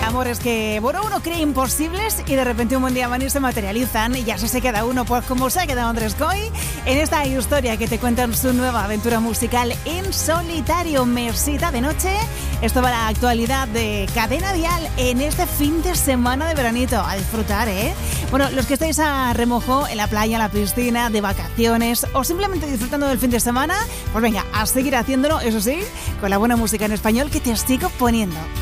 amor es que, bueno, uno cree imposibles y de repente un buen día van y se materializan y así se queda uno, pues como se ha quedado Andrés Coy en esta historia que te cuentan su nueva aventura musical en solitario. Mesita de noche, esto va la actualidad de Cadena Dial en este fin de semana de veranito. A disfrutar, ¿eh? Bueno, los que estáis a remojo en la playa, en la piscina, de vacaciones o simplemente disfrutando del fin de semana, pues venga, a seguir haciéndolo, eso sí, con la buena música en español que te sigo poniendo.